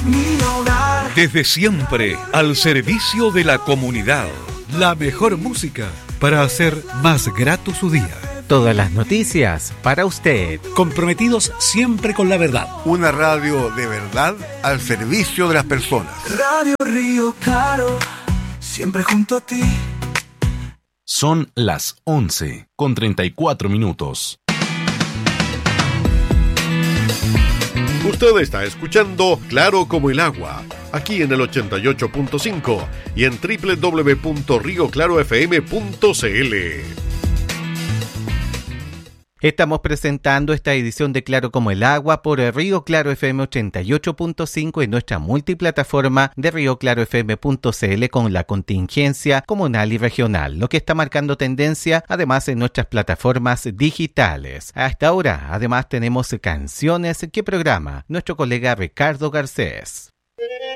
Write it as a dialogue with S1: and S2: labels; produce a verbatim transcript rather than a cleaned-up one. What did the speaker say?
S1: mi hogar.
S2: Desde siempre, al servicio de la comunidad.
S3: La mejor música para hacer más grato su día.
S4: Todas las noticias para usted.
S3: Comprometidos siempre con la verdad.
S5: Una radio de verdad al servicio de las personas.
S1: Radio Río Claro, siempre junto a ti.
S6: Son las once con treinta y cuatro minutos.
S7: Usted está escuchando Claro como el agua, aquí en el ochenta y ocho punto cinco y en doble u doble u doble u punto río claro f m punto c l.
S4: Estamos presentando esta edición de Claro como el agua por Río Claro F M ochenta y ocho punto cinco en nuestra multiplataforma de río claro f m punto c l con la contingencia comunal y regional, lo que está marcando tendencia además en nuestras plataformas digitales. Hasta ahora, además tenemos canciones que programa nuestro colega Ricardo Garcés.